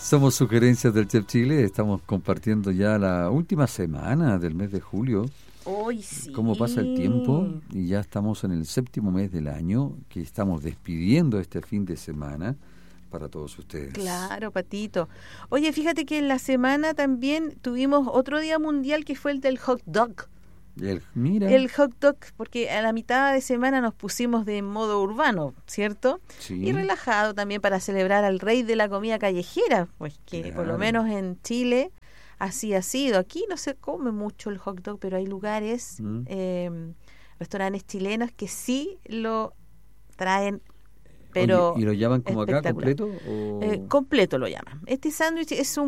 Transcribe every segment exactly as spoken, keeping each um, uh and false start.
Somos Sugerencias del Chef Chile. Estamos compartiendo ya la última semana del mes de julio. Hoy sí. Cómo pasa el tiempo y ya estamos en el séptimo mes del año que estamos despidiendo este fin de semana para todos ustedes. Claro, Patito. Oye, fíjate que en la semana también tuvimos otro día mundial que fue el del hot dog. El, mira. El hot dog, porque a la mitad de semana nos pusimos de modo urbano, ¿cierto? Sí. Y relajado también para celebrar al rey de la comida callejera, pues que Claro. por lo menos en Chile así ha sido. Aquí no se come mucho el hot dog, pero hay lugares, Mm. eh, restaurantes chilenos que sí lo traen, pero Oye, ¿y lo llaman como acá espectacular. completo? O... Eh, completo lo llaman. Este sándwich es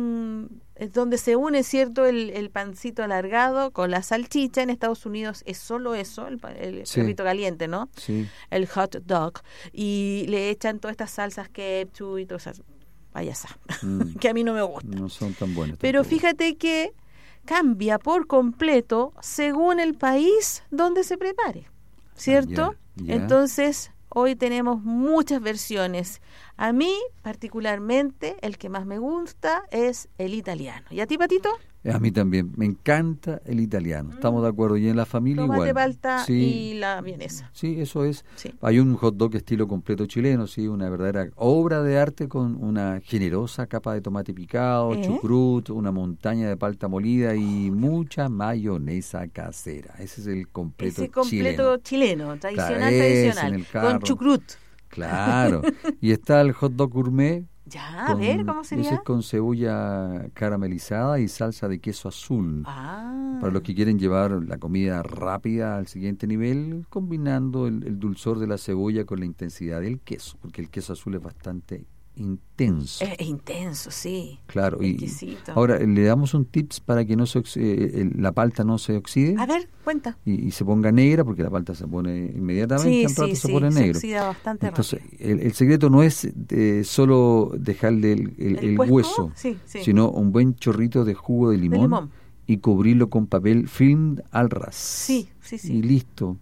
un es donde se une, ¿cierto? El, el pancito alargado con la salchicha. En Estados Unidos es solo eso, el, pa- el Sí. perrito caliente, ¿no? Sí. El hot dog. Y le echan todas estas salsas ketchup y todas esas payasas, Mm. que a mí no me gustan. No son tan buenos. Pero tampoco. fíjate que cambia por completo según el país donde se prepare, ¿cierto? ya, ya. Entonces, hoy tenemos muchas versiones. A mí, particularmente, el que más me gusta es el italiano. ¿Y a ti, Patito? A mí también. Me encanta el italiano. Estamos de acuerdo. Y en la familia Tomate, igual. palta Sí. y la vienesa. Sí, eso es. Sí. Hay un hot dog estilo completo chileno, sí, una verdadera obra de arte con una generosa capa de tomate picado, ¿Eh? chucrut, una montaña de palta molida y mucha mayonesa casera. Ese es el completo Ese completo chileno. chileno, tradicional, Claro, ese en tradicional, el carro. con chucrut. Claro. Y está el hot dog gourmet. Ya, a con- ver, ¿cómo ese sería? es con cebolla caramelizada y salsa de queso azul. Ah, Para los que quieren llevar la comida rápida al siguiente nivel, combinando el, el dulzor de la cebolla con la intensidad del queso, porque el queso azul es bastante intenso. es, es intenso, sí. Claro, y Exquisito. ahora le damos un tips para que no se oxi- eh, el- la palta no se oxide A ver, cuenta. y, y se ponga negra, porque la palta se pone inmediatamente, Sí, en rato sí, se sí, pone se negro. oxida bastante Entonces, rápido. el, el secreto no es eh, solo dejarle el, el- ¿El el puesco? hueso, Sí, sí. sino un buen chorrito de jugo de De limón, limón. y cubrirlo con papel film al ras. Sí, sí, sí. Y listo.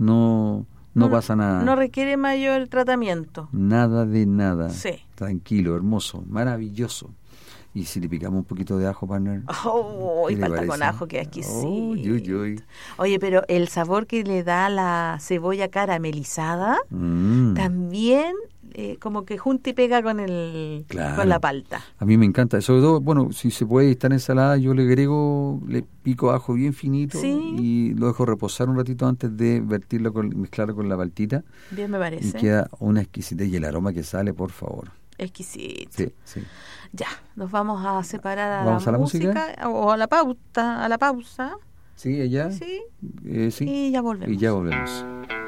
No, no, pasa nada. No requiere mayor tratamiento. Nada de nada. Sí. Tranquilo, hermoso, maravilloso. Y si le picamos un poquito de ajo, partner. Oh, ¿Qué y le falta parece? con ajo, que exquisito. Uy, uy, uy. Oye, pero el sabor que le da la cebolla caramelizada Mm. también eh, como que junta y pega con el Claro. con la palta. A mí me encanta. Sobre todo, bueno, si se puede estar en ensalada, yo le agrego, le pico ajo bien finito Sí. y lo dejo reposar un ratito antes de vertirlo, con, mezclarlo con la paltita. Bien me Y parece. queda una exquisitez, y el aroma que sale, por favor. Exquisito. Sí, sí. Ya, nos vamos a separar a ¿Vamos la, a la música, música? o a la pauta, a la pausa. Sí, ella. Sí. Eh, sí. Y ya volvemos. Y ya volvemos.